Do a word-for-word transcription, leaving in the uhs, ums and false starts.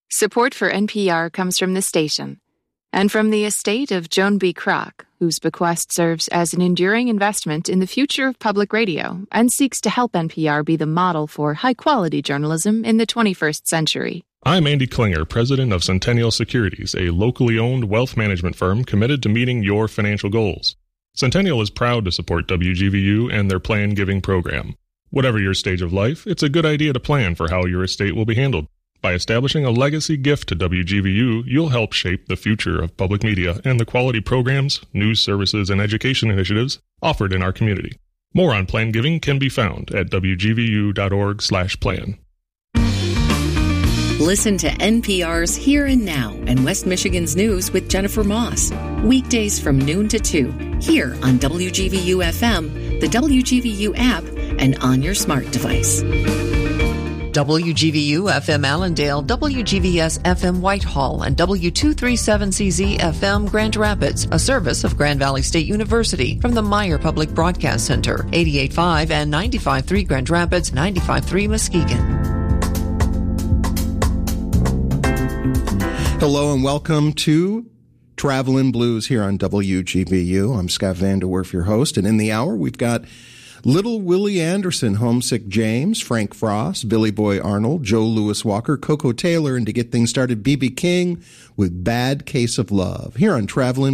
Support for N P R comes from the station and from the estate of Joan B. Kroc, whose bequest serves as an enduring investment in the future of public radio and seeks to help N P R be the model for high-quality journalism in the twenty-first century. I'm Andy Klinger, president of Centennial Securities, a locally owned wealth management firm committed to meeting your financial goals. Centennial is proud to support W G V U and their Plan Giving program. Whatever your stage of life, it's a good idea to plan for how your estate will be handled. By establishing a legacy gift to W G V U, you'll help shape the future of public media and the quality programs, news services, and education initiatives offered in our community. More on plan giving can be found at w g v u dot org slash plan. Listen to N P R's Here and Now and West Michigan's News with Jennifer Moss. Weekdays from noon to two, here on W G V U F M, the W G V U app, and on your smart device. W G V U F M Allendale, W G V S F M Whitehall, and W two thirty-seven C Z F M Grand Rapids, a service of Grand Valley State University from the Meyer Public Broadcast Center, eighty-eight point five and ninety-five point three Grand Rapids, ninety-five point three Muskegon. Hello and welcome to Travelin' Blues here on W G V U. I'm Scott Van Der Werf, your host, and in the hour we've got Little Willie Anderson, Homesick James, Frank Frost, Billy Boy Arnold, Joe Louis Walker, Coco Taylor, and to get things started, B B King with Bad Case of Love here on Travelin'